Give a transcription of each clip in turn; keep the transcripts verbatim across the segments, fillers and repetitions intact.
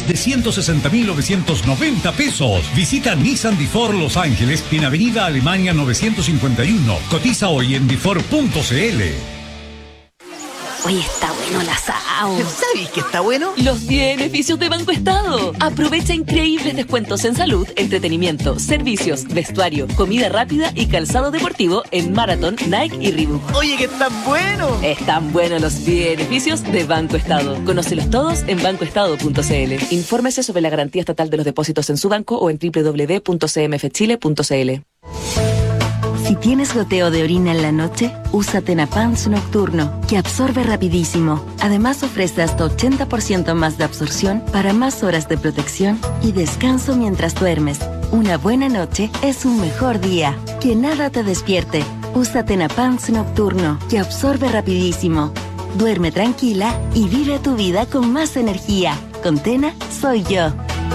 de ciento sesenta mil novecientos noventa pesos. Visita Nissan Difor Los Ángeles en Avenida Alemania novecientos cincuenta y uno. Cotiza hoy en difor punto cl. Oye, está bueno el asado. ¿Sabes que está bueno? Los beneficios de Banco Estado. Aprovecha increíbles descuentos en salud, entretenimiento, servicios, vestuario, comida rápida y calzado deportivo en Marathon, Nike y Reebok. Oye, que están buenos. Están buenos los beneficios de Banco Estado. Conócelos todos en banco estado punto cl. Infórmese sobre la garantía estatal de los depósitos en su banco o en doble u doble u doble u punto c m f chile punto c l. Si tienes goteo de orina en la noche, usa Tenapans Nocturno, que absorbe rapidísimo. Además ofrece hasta ochenta por ciento más de absorción para más horas de protección y descanso mientras duermes. Una buena noche es un mejor día. Que nada te despierte. Usa Tenapans Nocturno, que absorbe rapidísimo. Duerme tranquila y vive tu vida con más energía. Con Tena, soy yo.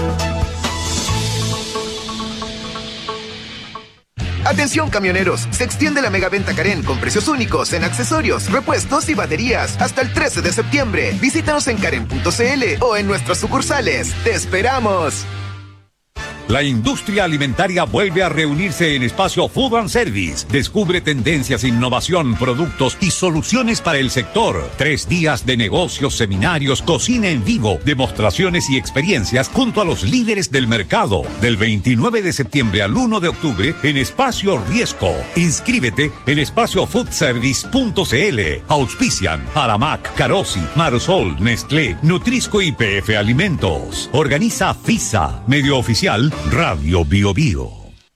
Atención camioneros, se extiende la megaventa Karen con precios únicos en accesorios, repuestos y baterías hasta el trece de septiembre. Visítanos en karen punto cl o en nuestras sucursales. ¡Te esperamos! La industria alimentaria vuelve a reunirse en Espacio Food and Service. Descubre tendencias, innovación, productos y soluciones para el sector. Tres días de negocios, seminarios, cocina en vivo, demostraciones y experiencias junto a los líderes del mercado. Del veintinueve de septiembre al uno de octubre en Espacio Riesco. Inscríbete en espacio food service punto cl. Auspician Aramac, Carosi, Marosol, Nestlé, Nutrisco y P F Alimentos. Organiza FISA, medio oficial Radio Bio Bio.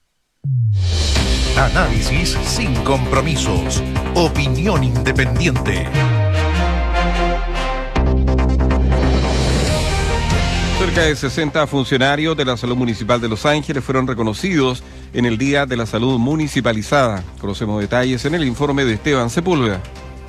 Análisis sin compromisos. Opinión independiente. Cerca de sesenta funcionarios de la Salud Municipal de Los Ángeles fueron reconocidos en el Día de la Salud Municipalizada. Conocemos detalles en el informe de Esteban Sepúlveda.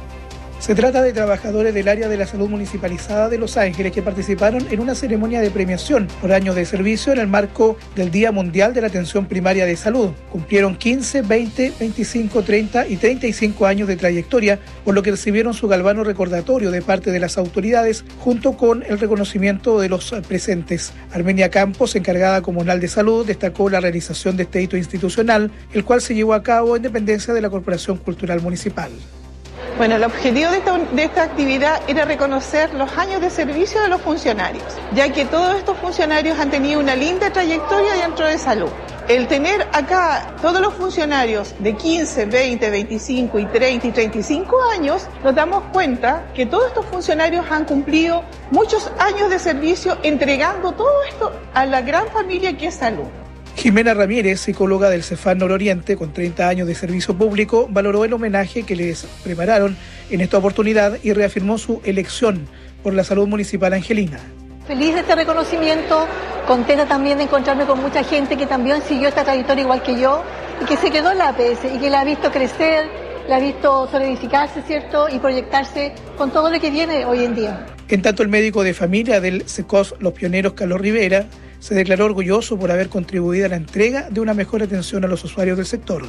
Se trata de trabajadores del área de la salud municipalizada de Los Ángeles que participaron en una ceremonia de premiación por años de servicio en el marco del Día Mundial de la Atención Primaria de Salud. Cumplieron quince, veinte, veinticinco, treinta y treinta y cinco años de trayectoria, por lo que recibieron su galvano recordatorio de parte de las autoridades junto con el reconocimiento de los presentes. Armenia Campos, encargada comunal de salud, destacó la realización de este hito institucional, el cual se llevó a cabo en dependencia de la Corporación Cultural Municipal. Bueno, el objetivo de esta, de esta actividad era reconocer los años de servicio de los funcionarios, ya que todos estos funcionarios han tenido una linda trayectoria dentro de salud. El tener acá todos los funcionarios de quince, veinte, veinticinco y treinta y treinta y cinco años, nos damos cuenta que todos estos funcionarios han cumplido muchos años de servicio entregando todo esto a la gran familia que es salud. Jimena Ramírez, psicóloga del Cefam Nororiente, con treinta años de servicio público, valoró el homenaje que les prepararon en esta oportunidad y reafirmó su elección por la salud municipal angelina. Feliz de este reconocimiento, contenta también de encontrarme con mucha gente que también siguió esta trayectoria igual que yo y que se quedó en la A P S y que la ha visto crecer, la ha visto solidificarse, ¿cierto? Y proyectarse con todo lo que viene hoy en día. En tanto, el médico de familia del SECOS Los Pioneros, Carlos Rivera, se declaró orgulloso por haber contribuido a la entrega de una mejor atención a los usuarios del sector.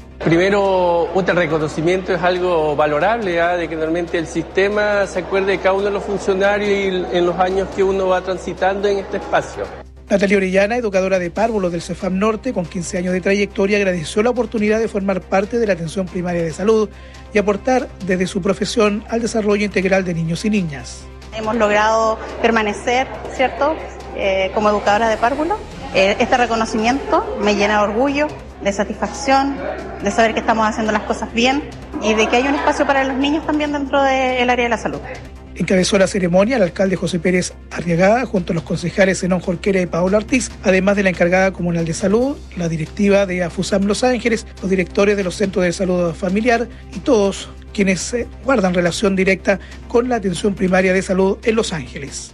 Primero, un reconocimiento es algo valorable, ¿eh? De que realmente el sistema se acuerde de cada uno de los funcionarios y en los años que uno va transitando en este espacio. Natalia Orellana, educadora de párvulos del Cefam Norte, con quince años de trayectoria, agradeció la oportunidad de formar parte de la atención primaria de salud y aportar desde su profesión al desarrollo integral de niños y niñas. Hemos logrado permanecer, ¿cierto?, eh, como educadora de párvulos. Eh, este reconocimiento me llena de orgullo, de satisfacción, de saber que estamos haciendo las cosas bien y de que hay un espacio para los niños también dentro del área de la salud. Encabezó la ceremonia el alcalde José Pérez Arriagada junto a los concejales Zenón Jorquera y Paola Ortiz, además de la encargada comunal de salud, la directiva de AFUSAM Los Ángeles, los directores de los centros de salud familiar y todos quienes eh, guardan relación directa con la atención primaria de salud en Los Ángeles.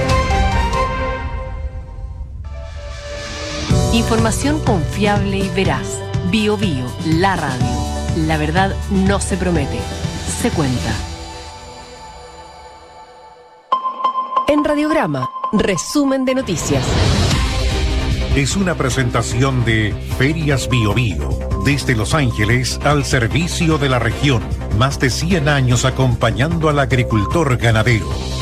Información confiable y veraz. Bio Bio, la radio. La verdad no se promete, se cuenta. En Radiograma, resumen de noticias. Es una presentación de Ferias Bio Bio, desde Los Ángeles al servicio de la región. Más de cien años acompañando al agricultor ganadero.